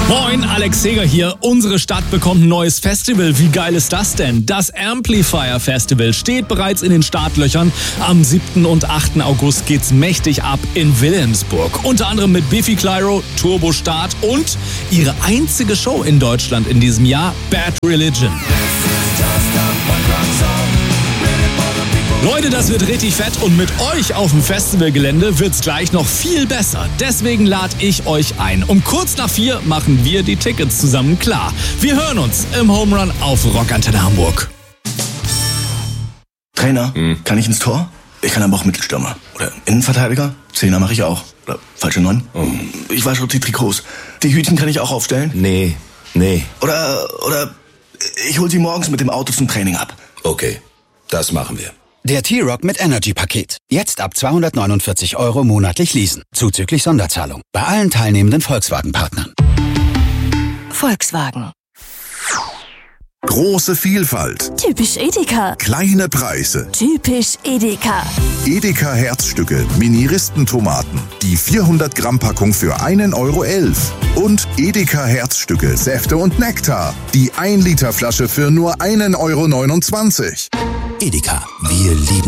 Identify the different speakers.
Speaker 1: Moin, Alex Seger hier. Unsere Stadt bekommt ein neues Festival. Wie geil ist das denn? Das Amplifier Festival steht bereits in den Startlöchern. Am 7. und 8. August geht's mächtig ab in Wilhelmsburg. Unter anderem mit Biffy Clyro, Turbo Start und ihre einzige Show in Deutschland in diesem Jahr, Bad Religion. Leute, das wird richtig fett und mit euch auf dem Festivalgelände wird's gleich noch viel besser. Deswegen lade ich euch ein. Um kurz nach 4 machen wir die Tickets zusammen klar. Wir hören uns im Home Run auf Rockantenne Hamburg.
Speaker 2: Trainer, kann ich ins Tor? Ich kann aber auch Mittelstürmer. Oder Innenverteidiger? Zehner mache ich auch. Oder falsche 9? Ich wasche auch die Trikots. Die Hütchen kann ich auch aufstellen?
Speaker 3: Nee.
Speaker 2: Oder ich hol sie morgens mit dem Auto zum Training ab.
Speaker 3: Okay, das machen wir.
Speaker 4: Der T-Rock mit Energy-Paket. Jetzt ab 249 € monatlich leasen. Zuzüglich Sonderzahlung. Bei allen teilnehmenden Volkswagen-Partnern.
Speaker 5: Volkswagen.
Speaker 6: Große Vielfalt.
Speaker 5: Typisch Edeka.
Speaker 6: Kleine Preise.
Speaker 5: Typisch Edeka.
Speaker 6: Edeka Herzstücke, Mini-Ristentomaten. Die 400 Gramm Packung für 1,11 €. Und Edeka Herzstücke, Säfte und Nektar. Die 1 Liter Flasche für nur 1,29 €.
Speaker 4: Edeka. Wir lieben